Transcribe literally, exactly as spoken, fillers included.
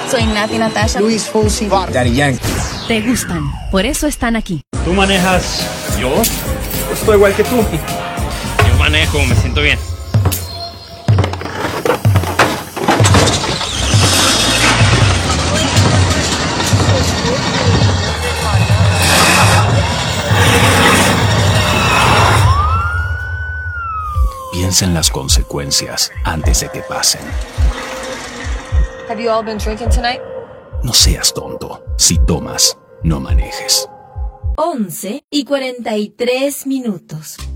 Soy Nati Natasha. Luis Fonsi. Daddy Yankee. Te gustan, por eso están aquí. ¿Tú manejas? ¿Yo? Estoy igual que tú. Yo manejo, me siento bien. Piensa en las consecuencias antes de que pasen. Have you all been drinking tonight? No seas tonto. Si tomas, no manejes. once y cuarenta y tres minutos.